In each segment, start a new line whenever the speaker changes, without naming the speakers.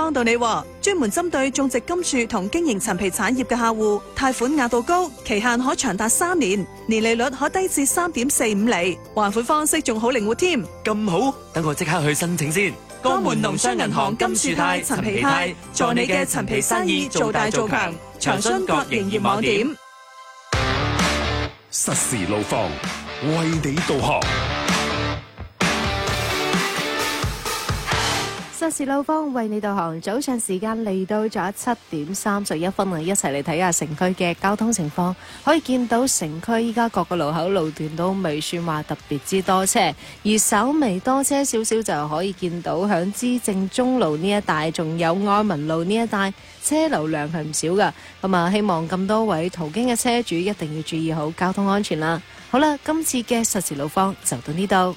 幫到你喎，專門針對種植金樹同經營陳皮產業嘅客戶，貸款額度高，期限可長達3年，年利率可低至3.45厘，還款方式仲好靈活添。
咁好，等我即刻去申請先。
江門農商銀行金樹貸、陳皮貸，助你嘅陳皮生意做大做強。詳詢各營業網點。
實時路況，為你導航。
實時路況為你導航，早上時間嚟到咗7點31分啊！一齊嚟睇下城區嘅交通情況。可以見到城區依家各個路口路段都未算話特別之多車，而稍微多車少少就可以見到響資政中路呢一帶，仲有愛民路呢一帶車流量係唔少噶。咁啊，希望咁多位途經嘅車主一定要注意好交通安全啦。好啦，今次嘅實時路況就到呢度。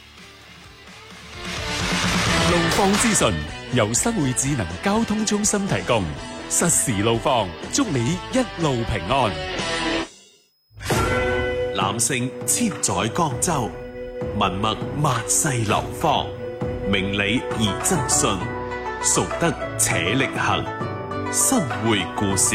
路況資訊由新會智能交通中心提供，實時路況，祝你一路平安。
男性千載江州，文墨萬世流芳，明理而真信，崇德且力行。新會故事，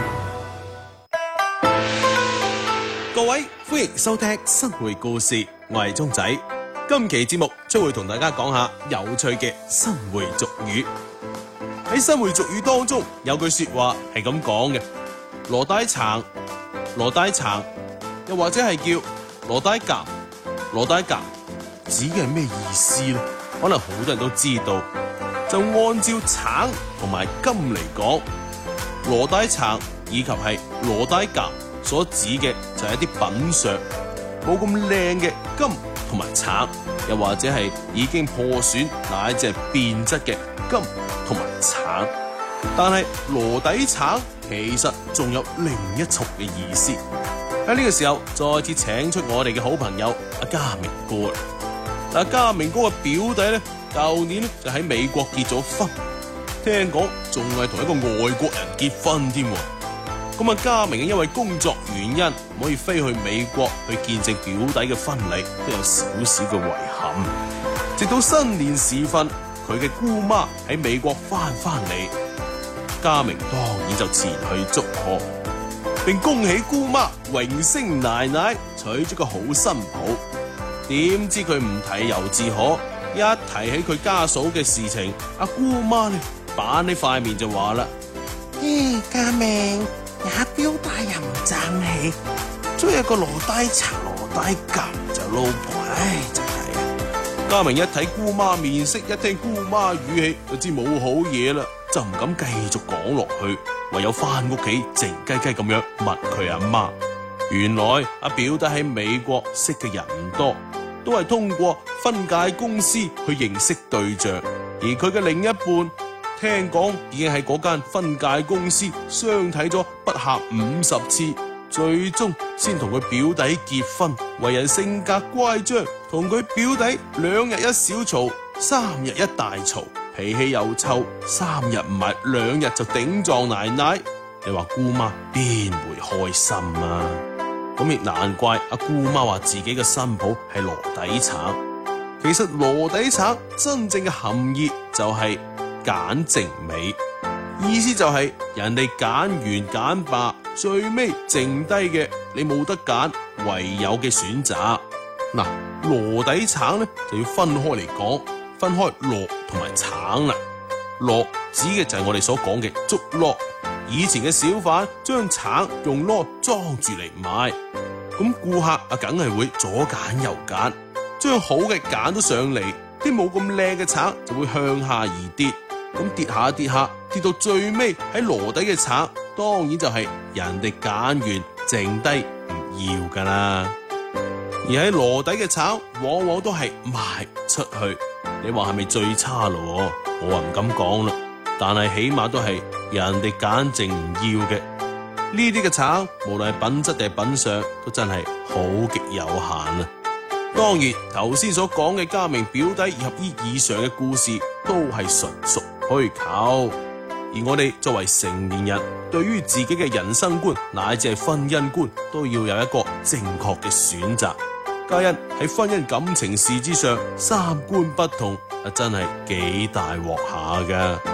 各位歡迎收聽新會故事，我係鐘仔。今期節目將會同大家講下有趣嘅新會俗語。喺新會俗語當中，有句說話係咁講嘅：羅帶橙，羅帶橙，又或者係叫羅帶夾，羅帶夾，指嘅係咩意思呢？可能好多人都知道。就按照橙同埋金嚟講，羅帶橙以及係羅帶夾所指嘅就係一啲品相冇咁靚嘅金同埋橙，又或者係已經破損乃至係變質嘅金同埋橙。但係羅底橙其實仲有另一重嘅意思。喺呢個時候，再次請出我哋嘅好朋友阿嘉明哥。嗱，嘉明哥嘅表弟咧，舊年咧就喺美國結咗婚，聽講仲係同一個外國人結婚添。咁啊，嘉明因為工作原因唔可以飛去美國去見證表弟嘅婚禮，都有少少嘅遺憾。直到新年時分，佢嘅姑媽喺美國翻嚟，嘉明當然就前去祝賀，並恭喜姑媽榮升奶奶娶咗個好新抱。點知佢唔提猶自可，一提起佢家嫂嘅事情，阿姑媽呢板呢塊面就話啦：嘉明，阿表弟又唔爭氣，追一個羅帶橙羅帶夾就老婆，真係啊！嘉明一睇姑媽面色，一聽姑媽語氣，就知冇好嘢啦，就唔敢繼續講落去，唯有翻屋企靜雞雞咁樣問佢阿媽。原來阿表弟喺美國識嘅人唔多，都係通過婚介公司去認識對象，而佢嘅另一半聽講已經喺嗰間婚介公司相睇咗不下50次，最終先同佢表弟結婚。為人性格乖張，同佢表弟2日一小嘈，3日一大嘈，脾氣又臭，3日唔係2日就頂撞奶奶。你話姑媽邊會開心啊？咁亦難怪阿姑媽話自己嘅新抱係羅底橙。其實羅底橙真正嘅含義就係揀剩美，意思就係人哋揀完揀罷，最尾剩低嘅你冇得揀，唯有嘅選擇。嗱，羅底橙咧就要分開嚟講，分開羅同埋橙啦。羅指嘅就係我哋所講嘅竹籮，以前嘅小販將橙用籮裝住嚟賣，咁顧客啊梗係會左揀右揀，將好嘅揀咗上嚟，啲冇咁靚嘅橙就會向下而跌，咁跌下跌下，跌到最尾喺籮底嘅橙，當然就係人哋揀完剩低唔要噶啦。而喺籮底嘅橙，往往都係賣唔出去。你話係咪最差咯？我唔敢講啦，但係起碼都係人哋揀剩唔要嘅。呢啲嘅橙，無論係品質定係品相，都真係好極有限啊！當然，頭先所講嘅嘉明表弟以及以上嘅故事，都係純屬虛構。而我哋作為成年人，對於自己嘅人生觀乃至係婚姻觀，都要有一個正確嘅選擇。皆因喺婚姻感情事之上，三觀不同，真係幾大鑊下噶。